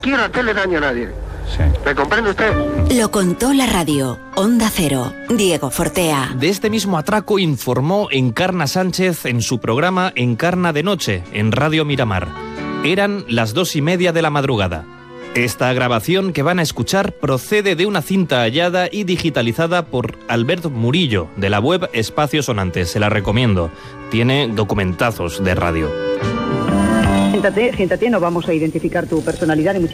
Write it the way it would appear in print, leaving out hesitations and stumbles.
quiero hacerle daño a nadie. Sí. ¿Me comprende usted? Lo contó la radio. Onda Cero. Diego Fortea. De este mismo atraco informó Encarna Sánchez en su programa Encarna de Noche, en Radio Miramar. Eran las 2:30 de la madrugada. Esta grabación que van a escuchar procede de una cinta hallada y digitalizada por Albert Murillo, de la web Espacio Sonante. Se la recomiendo. Tiene documentazos de radio. Siéntate, no vamos a identificar tu personalidad ni muchísimo.